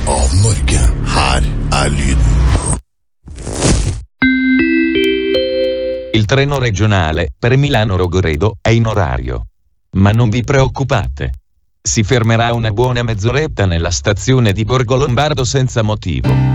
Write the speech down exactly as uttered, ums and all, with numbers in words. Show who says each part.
Speaker 1: av Norge. Her er lyden.
Speaker 2: Il treno regionale per Milano-Rogoredo è in orario. Ma non vi preoccupate. Si fermerà una buona mezz'oretta nella stazione di Borgo Lombardo senza motivo.